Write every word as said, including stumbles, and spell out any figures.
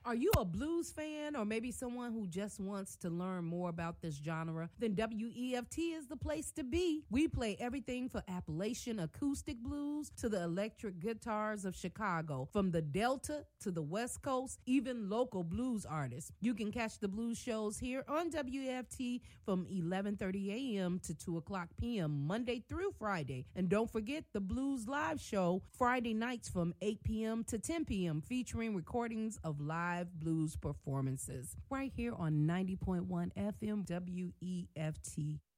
Are you a blues fan or maybe someone who just wants to learn more about this genre? Then W E F T is the place to be. We play everything from Appalachian acoustic blues to the electric guitars of Chicago, from the Delta to the West Coast, even local blues artists. You can catch the blues shows here on W E F T from eleven thirty a.m. to two o'clock p.m. Monday through Friday. And don't forget the Blues Live Show Friday nights from eight p.m. to ten p.m. featuring recordings of live blues performances right here on ninety point one F M W E F T.